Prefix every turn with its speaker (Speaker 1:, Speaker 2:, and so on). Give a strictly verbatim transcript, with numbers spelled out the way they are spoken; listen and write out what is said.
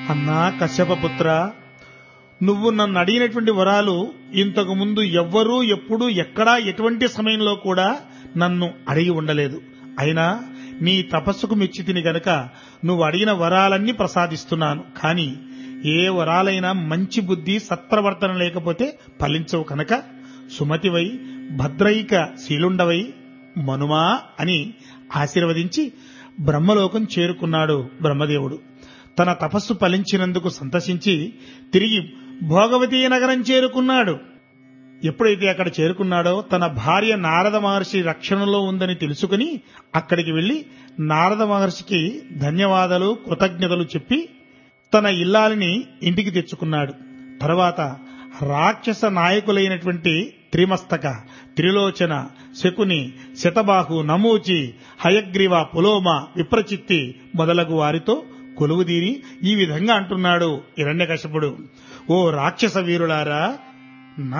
Speaker 1: అన్నా కశ్యపపుత్ర, నువ్వు నన్ను అడిగినటువంటి వరాలు ఇంతకు ముందు ఎవ్వరూ ఎప్పుడూ ఎక్కడా ఎటువంటి సమయంలో కూడా నన్ను అడిగి ఉండలేదు. అయినా నీ తపస్సుకు మెచ్చితిని గనక నువ్వు అడిగిన వరాలన్నీ ప్రసాదిస్తున్నాను. కాని ఏ వరాలైనా మంచి బుద్ధి సత్ప్రవర్తన లేకపోతే ఫలించవు కనుక సుమతివై భద్రైక శీలుండవై మనుమా అని ఆశీర్వదించి బ్రహ్మలోకం చేరుకున్నాడు బ్రహ్మదేవుడు. తన తపస్సు ఫలించినందుకు సంతసించి తిరిగి భోగవతీ నగరం చేరుకున్నాడు. ఎప్పుడైతే అక్కడ చేరుకున్నాడో తన భార్య నారద మహర్షి రక్షణలో ఉందని తెలుసుకుని అక్కడికి వెళ్లి నారద మహర్షికి ధన్యవాదాలు కృతజ్ఞతలు చెప్పి తన ఇల్లాలిని ఇంటికి తెచ్చుకున్నాడు. తర్వాత రాక్షస నాయకులైనటువంటి త్రిమస్తక, త్రిలోచన, శకుని, శతబాహు, నమూచి, హయగ్రీవ, పులోమ, విప్రచిత్తి మొదలగు వారితో కొలువుదీరి ఈ విధంగా అంటున్నాడు హిరణ్యకశిపుడు. ఓ రాక్షస వీరులారా,